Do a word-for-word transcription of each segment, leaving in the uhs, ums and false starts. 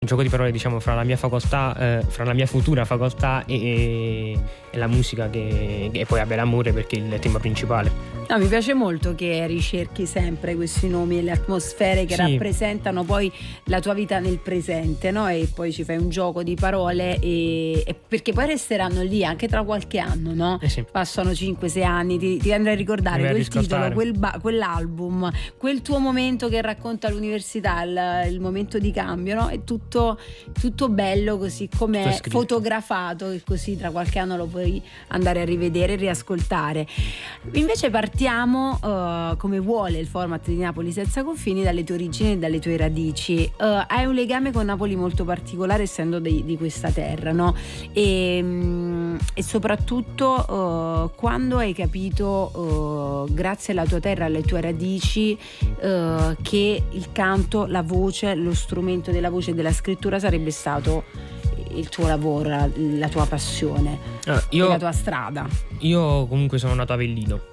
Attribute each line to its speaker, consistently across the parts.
Speaker 1: un gioco di parole, diciamo, fra la mia facoltà, eh, fra la mia futura facoltà e, e, e la musica che, e poi vabbè l'amore, perché è il tema principale.
Speaker 2: No, mi piace molto che ricerchi sempre questi nomi e le atmosfere che sì. rappresentano poi la tua vita nel presente, no? E poi ci fai un gioco di parole e, e perché poi resteranno lì anche tra qualche anno, no?
Speaker 1: Eh sì.
Speaker 2: Passano cinque sei anni, ti, ti andrai a ricordare quel titolo, quel ba- quell'album, quel tuo momento che racconta l'università, il, il momento di cambio, no? È tutto, tutto bello così come fotografato, e così tra qualche anno lo puoi andare a rivedere e riascoltare. Invece partiamo uh, come vuole il format di Napoli senza confini, dalle tue origini e dalle tue radici. Uh, hai un legame con Napoli molto particolare, essendo di, di questa terra, no? E, um, e soprattutto uh, quando hai capito, uh, grazie alla tua terra, alle tue radici, uh, che il canto, la voce, lo strumento della voce e della scrittura sarebbe stato il tuo lavoro, la, la tua passione,
Speaker 1: ah, io,
Speaker 2: la tua strada.
Speaker 1: Io comunque sono nato a Avellino,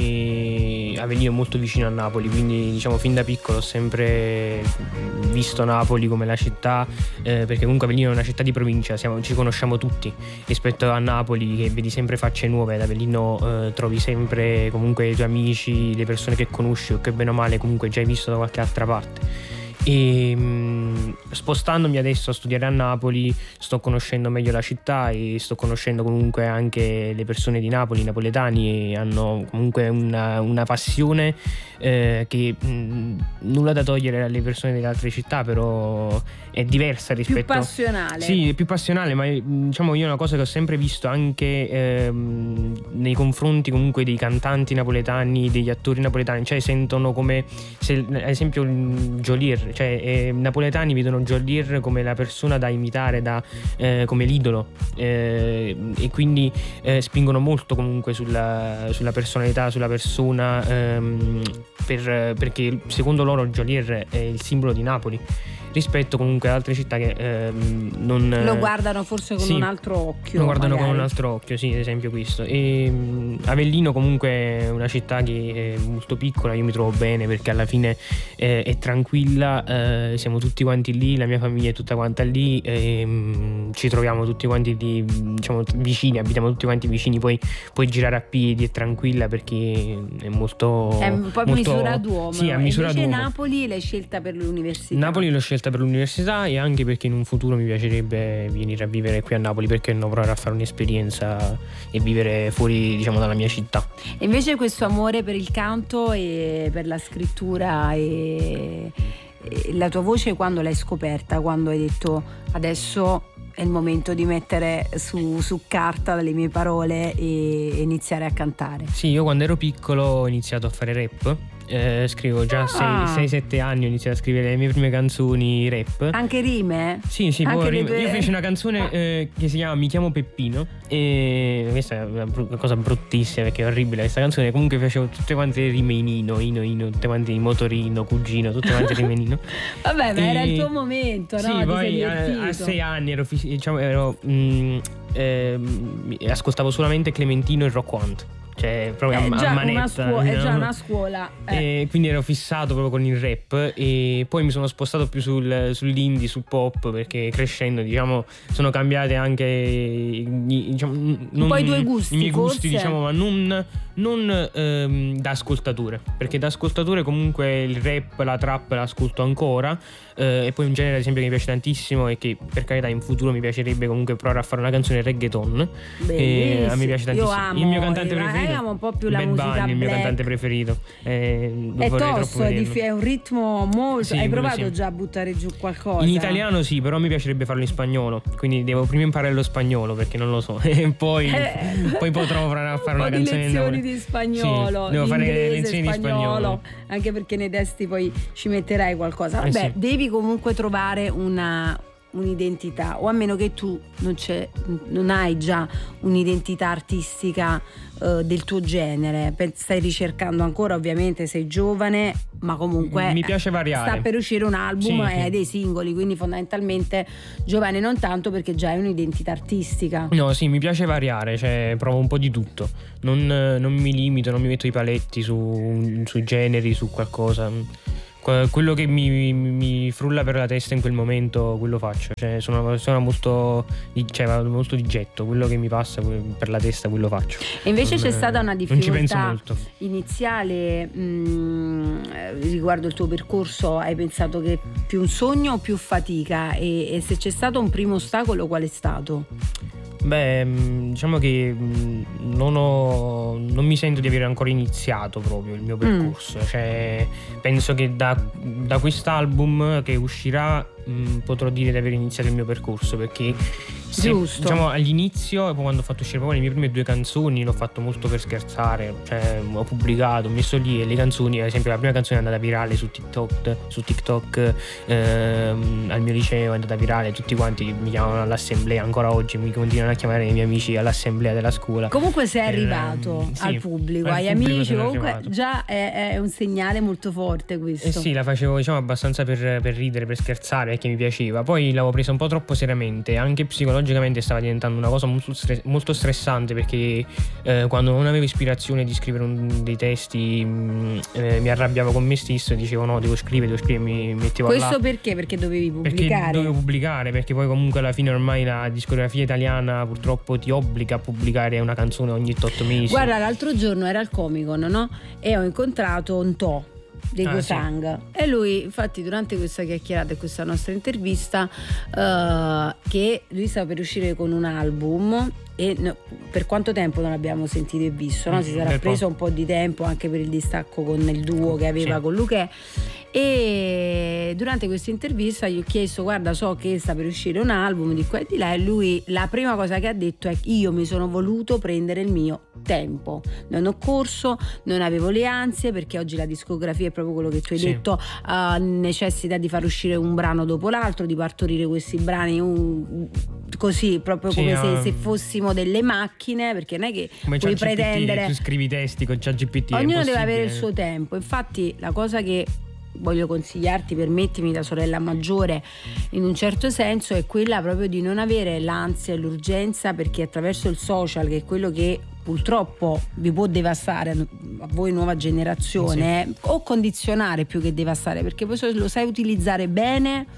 Speaker 1: e Avellino è molto vicino a Napoli, quindi diciamo fin da piccolo ho sempre visto Napoli come la città, eh, perché comunque Avellino è una città di provincia, siamo, ci conosciamo tutti rispetto a Napoli che vedi sempre facce nuove. Ad Avellino eh, trovi sempre comunque i tuoi amici, le persone che conosci o che bene o male comunque già hai visto da qualche altra parte. E mh, spostandomi adesso a studiare a Napoli sto conoscendo meglio la città e sto conoscendo comunque anche le persone di Napoli, i napoletani, e hanno comunque una, una passione eh, che mh, nulla da togliere alle persone delle altre città, però è diversa rispetto...
Speaker 2: Più passionale.
Speaker 1: Sì, è più passionale, ma diciamo io una cosa che ho sempre visto anche ehm, nei confronti comunque dei cantanti napoletani, degli attori napoletani, cioè sentono come se ad esempio Geolier, cioè eh, napoletani vedono Geolier come la persona da imitare, da, eh, come l'idolo, eh, e quindi eh, spingono molto comunque sulla, sulla personalità, sulla persona, ehm, per, perché secondo loro Geolier è il simbolo di Napoli, rispetto comunque ad altre città che ehm, non
Speaker 2: lo guardano forse con sì, un altro occhio.
Speaker 1: Lo guardano
Speaker 2: magari.
Speaker 1: con un altro occhio, sì, ad esempio questo. E mh, Avellino comunque è una città che è molto piccola, io mi trovo bene perché alla fine eh, è tranquilla, eh, siamo tutti quanti lì, la mia famiglia è tutta quanta lì, e, mh, ci troviamo tutti quanti lì, diciamo vicini, abitiamo tutti quanti vicini, poi puoi girare a piedi, è tranquilla perché è molto...
Speaker 2: È un po' a
Speaker 1: molto,
Speaker 2: misura d'uomo.
Speaker 1: Sì, a misura
Speaker 2: invece
Speaker 1: d'uomo.
Speaker 2: Napoli l'hai scelta per l'università?
Speaker 1: Napoli l'ho scelta per l'università e anche perché in un futuro mi piacerebbe venire a vivere qui a Napoli, perché non provare a fare un'esperienza e vivere fuori, diciamo, dalla mia città.
Speaker 2: E invece questo amore per il canto e per la scrittura e, e la tua voce, quando l'hai scoperta? Quando hai detto adesso è il momento di mettere su, su carta le mie parole e iniziare a cantare?
Speaker 1: Sì, io quando ero piccolo ho iniziato a fare rap. Eh, scrivo già
Speaker 2: Ah.
Speaker 1: sei sette anni, ho iniziato a scrivere le mie prime canzoni rap.
Speaker 2: Anche rime?
Speaker 1: Sì, sì,
Speaker 2: Anche
Speaker 1: poi
Speaker 2: le
Speaker 1: rime.
Speaker 2: tue-
Speaker 1: Io feci una canzone eh, che si chiama Mi chiamo Peppino, e questa è una bru- una cosa bruttissima perché è orribile questa canzone. Comunque facevo tutte quante le rime in Ino, Ino, Ino, tutte quante in motorino, cugino, tutte quante rime in Ino.
Speaker 2: Vabbè, ma
Speaker 1: E-
Speaker 2: era il tuo momento, no?
Speaker 1: Sì,
Speaker 2: Ti sei
Speaker 1: poi a,
Speaker 2: divertito.
Speaker 1: a sei anni ero, fis- diciamo, ero mh, ehm, ascoltavo solamente Clementino e Rock One, cioè proprio
Speaker 2: È
Speaker 1: a,
Speaker 2: già
Speaker 1: a
Speaker 2: una
Speaker 1: manetta,
Speaker 2: scuola, è già
Speaker 1: no?
Speaker 2: una scuola. eh.
Speaker 1: E quindi ero fissato proprio con il rap, e poi mi sono spostato più sul, sull'indie, sul pop, perché crescendo, diciamo, sono cambiate anche i- diciamo, non,
Speaker 2: po' i tuoi gusti,
Speaker 1: i miei
Speaker 2: forse?
Speaker 1: gusti, diciamo, ma non, non ehm, da ascoltatore, perché da ascoltatore comunque il rap, la trap l'ascolto ancora, eh, e poi un genere ad esempio che mi piace tantissimo e che per carità in futuro mi piacerebbe comunque provare a fare una canzone reggaeton. E a me piace tantissimo.
Speaker 2: Io amo,
Speaker 1: il mio cantante
Speaker 2: eh,
Speaker 1: preferito
Speaker 2: amo un po' più la
Speaker 1: Bad
Speaker 2: musica
Speaker 1: Bunny, il mio
Speaker 2: black.
Speaker 1: cantante preferito. Eh,
Speaker 2: È
Speaker 1: vorrei
Speaker 2: tosto,
Speaker 1: troppo
Speaker 2: è,
Speaker 1: vederlo.
Speaker 2: dif- è un ritmo molto.
Speaker 1: Sì,
Speaker 2: Hai
Speaker 1: quello
Speaker 2: provato
Speaker 1: sì.
Speaker 2: già a buttare giù qualcosa?
Speaker 1: In italiano sì, però mi piacerebbe farlo in spagnolo, quindi devo prima imparare lo spagnolo perché non lo so, e poi,
Speaker 2: Eh,
Speaker 1: poi potrò fare, a fare
Speaker 2: un
Speaker 1: una
Speaker 2: po' di
Speaker 1: canzone in
Speaker 2: lezioni
Speaker 1: Napoli.
Speaker 2: di spagnolo,
Speaker 1: Sì, devo
Speaker 2: di
Speaker 1: fare
Speaker 2: inglese,
Speaker 1: lezioni di spagnolo.
Speaker 2: anche perché nei testi poi ci metterai qualcosa.
Speaker 1: Eh
Speaker 2: Vabbè,
Speaker 1: sì.
Speaker 2: devi comunque trovare una un'identità, o a meno che tu non, c'è, non hai già un'identità artistica eh, del tuo genere. Pe- stai ricercando ancora, ovviamente sei giovane, ma comunque
Speaker 1: Mi piace variare.
Speaker 2: sta per uscire un album
Speaker 1: Sì,
Speaker 2: e hai
Speaker 1: sì.
Speaker 2: dei singoli, quindi fondamentalmente giovane non tanto, perché già hai un'identità artistica.
Speaker 1: No, sì, mi piace variare, cioè provo un po' di tutto. Non, non mi limito, non mi metto i paletti su, sui generi, su qualcosa. quello che mi, mi frulla per la testa in quel momento, quello faccio. Cioè, sono una persona molto, cioè, molto di getto, quello che mi passa per la testa, quello faccio.
Speaker 2: E invece
Speaker 1: non,
Speaker 2: c'è stata una difficoltà iniziale mh, riguardo il tuo percorso? Hai pensato che più un sogno o più fatica? E, e se c'è stato un primo ostacolo, qual è stato?
Speaker 1: Beh, diciamo che non, ho, non mi sento di aver ancora iniziato proprio il mio percorso. Mm. Cioè, penso che da, da quest'album che uscirà mh, potrò dire di aver iniziato il mio percorso, perché se, diciamo all'inizio, quando ho fatto uscire proprio le mie prime due canzoni, l'ho fatto molto per scherzare. Cioè, ho pubblicato, ho messo lì e le canzoni, ad esempio la prima canzone è andata virale su TikTok, su TikTok ehm, al mio liceo è andata virale, tutti quanti mi chiamano all'assemblea, ancora oggi mi continuano a chiamare i miei amici all'assemblea della scuola.
Speaker 2: Comunque sei arrivato eh, sì, al pubblico, ai amici, comunque arrivato. Già è, è un segnale molto forte questo.
Speaker 1: Eh sì, la facevo diciamo abbastanza per, per ridere, per scherzare, perché mi piaceva. Poi l'avevo presa un po' troppo seriamente, anche psicologicamente stava diventando una cosa molto, stress- molto stressante, perché eh, quando non avevo ispirazione di scrivere un, dei testi mh, eh, mi arrabbiavo con me stesso e dicevo no, devo scrivere, devo scrivere, mi mettevo
Speaker 2: questo
Speaker 1: là.
Speaker 2: Perché? Perché dovevi pubblicare?
Speaker 1: Perché dovevo pubblicare, perché poi comunque alla fine ormai la discografia italiana purtroppo ti obbliga a pubblicare una canzone ogni otto mesi.
Speaker 2: Guarda, l'altro giorno era al Comic Con, no? E ho incontrato un To dei ah, Gotang, sì. E lui infatti durante questa chiacchierata e questa nostra intervista uh, che lui stava per uscire con un album e no, per quanto tempo non abbiamo sentito e visto, no? Si sarà Bel preso po'. un po' di tempo anche per il distacco con il duo che aveva sì. con Luchè. E durante questa intervista gli ho chiesto guarda, so che sta per uscire un album di qua e di là, e lui la prima cosa che ha detto è io mi sono voluto prendere il mio tempo, non ho corso, non avevo le ansie, perché oggi la discografia è proprio quello che tu hai sì. detto, uh, necessita di far uscire un brano dopo l'altro, di partorire questi brani un, così proprio sì, come um... se, se fossimo delle macchine, perché non è che come puoi pretendere,
Speaker 1: tu scrivi i testi con ChatGPT,
Speaker 2: ognuno deve avere il suo tempo. Infatti la cosa che voglio consigliarti, permettimi, da sorella maggiore in un certo senso, è quella proprio di non avere l'ansia e l'urgenza, perché attraverso il social, che è quello che purtroppo vi può devastare a voi nuova generazione, sì. o condizionare più che devastare, perché poi se lo sai utilizzare bene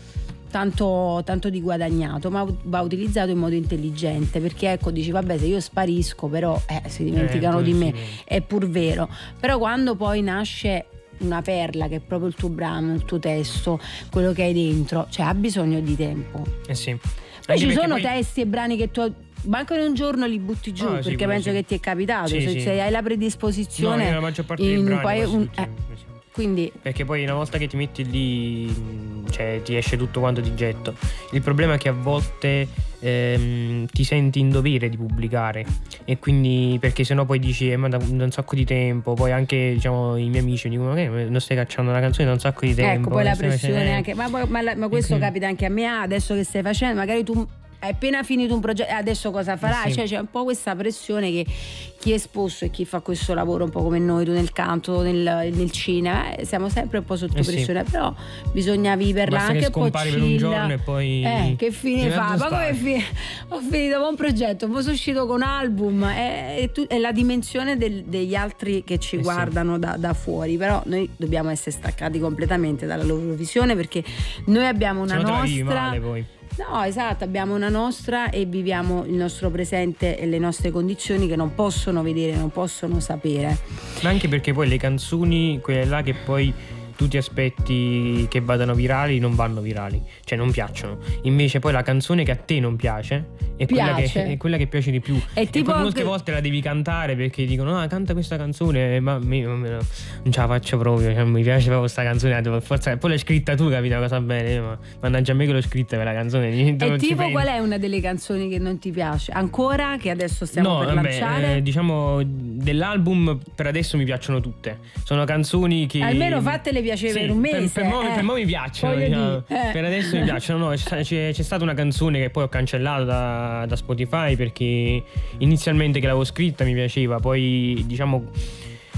Speaker 2: tanto, tanto di guadagnato, ma va utilizzato in modo intelligente, perché ecco dici vabbè, se io sparisco però eh, si dimenticano eh, di me, è pur vero, però quando poi nasce una perla che è proprio il tuo brano, il tuo testo, quello che hai dentro, cioè ha bisogno di tempo.
Speaker 1: Eh sì.
Speaker 2: Poi Anche ci sono poi... testi e brani che tu manco in un giorno li butti giù, oh, perché penso sì. che ti è capitato, sì, se, sì. se hai la predisposizione,
Speaker 1: no, la maggior parte
Speaker 2: in
Speaker 1: dei
Speaker 2: un paio un,
Speaker 1: tutti,
Speaker 2: eh, sì. Quindi
Speaker 1: perché poi una volta che ti metti lì, cioè ti esce tutto quanto di getto. Il problema è che a volte ehm, ti senti in dovere di pubblicare, e quindi perché sennò poi dici eh, ma da, da un sacco di tempo, poi anche diciamo i miei amici dicono che eh, non stai cacciando una canzone da un sacco di tempo,
Speaker 2: ecco poi la pressione anche, ma, ma, ma, ma questo quindi... capita anche a me, adesso che stai facendo, magari tu hai appena finito un progetto, adesso cosa farai? Sì. Cioè c'è un po' questa pressione che chi è esposto e chi fa questo lavoro un po' come noi, tu nel canto, nel, nel cinema, eh, siamo sempre un po' sotto eh pressione, sì. però bisogna viverla. Basta anche un po' chill,
Speaker 1: per un giorno e poi
Speaker 2: eh, che fine fa? Ma come fi- ho finito con un progetto, poi sono uscito con un album, è, è, tu- è la dimensione del, degli altri che ci eh guardano sì. da, da fuori, però noi dobbiamo essere staccati completamente dalla loro visione, perché noi abbiamo una nostra
Speaker 1: male, poi.
Speaker 2: No, esatto, abbiamo una nostra e viviamo il nostro presente e le nostre condizioni che non possono vedere, non possono sapere.
Speaker 1: Ma anche perché poi le canzoni, quelle là che poi tu ti aspetti che vadano virali, non vanno virali, cioè non piacciono. Invece poi la canzone che a te non piace è, piace. Quella, che, è quella che piace di più.
Speaker 2: È
Speaker 1: e
Speaker 2: tipo
Speaker 1: poi molte volte la devi cantare perché dicono ah, canta questa canzone, ma mi, mi, non ce la faccio proprio, cioè, mi piace proprio questa canzone, devo forza. Poi l'hai scritta tu, capito la cosa bene, ma mannaggia a me che l'ho scritta per la canzone.
Speaker 2: E tipo qual è una delle canzoni che non ti piace ancora, che adesso stiamo
Speaker 1: no,
Speaker 2: per
Speaker 1: vabbè,
Speaker 2: lanciare?
Speaker 1: Eh, diciamo dell'album per adesso mi piacciono tutte, sono canzoni che
Speaker 2: almeno fattele piacere sì, per un mese,
Speaker 1: per, per, mo,
Speaker 2: eh.
Speaker 1: per mo mi piacciono, diciamo. eh. Per adesso mi piacciono. No, c'è, c'è stata una canzone che poi ho cancellato da, da Spotify, perché inizialmente che l'avevo scritta mi piaceva, poi diciamo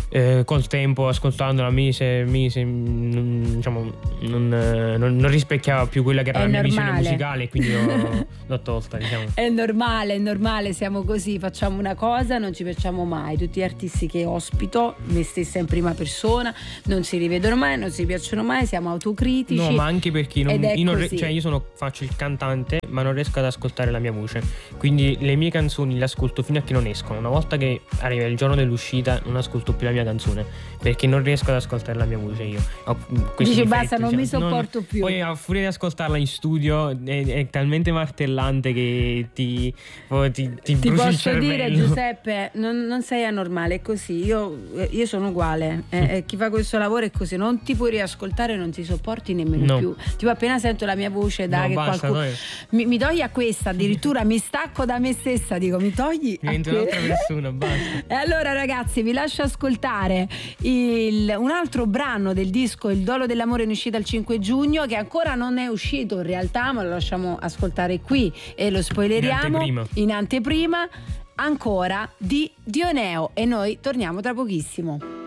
Speaker 1: eh, col tempo, ascoltandola, mi, se, mi se, non, diciamo, non, non, non rispecchiava più quella che era
Speaker 2: è
Speaker 1: la mia
Speaker 2: normale.
Speaker 1: visione musicale, quindi l'ho, l'ho tolta, diciamo.
Speaker 2: È normale, è normale, siamo così, facciamo una cosa, non ci piacciamo mai. Tutti gli artisti che ospito, me stessa in prima persona, non si rivedono mai, non si piacciono mai, siamo autocritici.
Speaker 1: No, ma anche perché non,
Speaker 2: ed è
Speaker 1: io, non,
Speaker 2: così.
Speaker 1: cioè io sono, faccio il cantante, ma non riesco ad ascoltare la mia voce, quindi le mie canzoni le ascolto fino a che non escono. Una volta che arriva il giorno dell'uscita non ascolto più la mia canzone, perché non riesco ad ascoltare la mia voce io. Ho questi
Speaker 2: Dici
Speaker 1: difetti,
Speaker 2: basta, non
Speaker 1: diciamo.
Speaker 2: mi sopporto
Speaker 1: non,
Speaker 2: più.
Speaker 1: Poi a furia di ascoltarla in studio è, è talmente martellante che ti, oh, ti, ti,
Speaker 2: Ti
Speaker 1: bruci il
Speaker 2: posso dire,
Speaker 1: cervello.
Speaker 2: Giuseppe, non, non sei anormale, è così. Io, io sono uguale. Eh, eh, chi fa questo lavoro è così. Non ti puoi riascoltare, non ti sopporti nemmeno
Speaker 1: No.
Speaker 2: più. Tipo, appena sento la mia voce, dai,
Speaker 1: No,
Speaker 2: che
Speaker 1: basta,
Speaker 2: qualcuno
Speaker 1: dai.
Speaker 2: mi, mi togli a questa, addirittura mi stacco da me stessa. Dico, mi togli. a
Speaker 1: Divento
Speaker 2: que-
Speaker 1: un'altra persona, basta.
Speaker 2: E allora, ragazzi, vi lascio ascoltare il, un altro brano del disco Il Dolo dell'amore, in uscita il cinque giugno, che ancora non è uscito in realtà, ma lo lasciamo ascoltare qui e lo spoileriamo
Speaker 1: In anteprima.
Speaker 2: in anteprima, ancora di Dioneo, e noi torniamo tra pochissimo.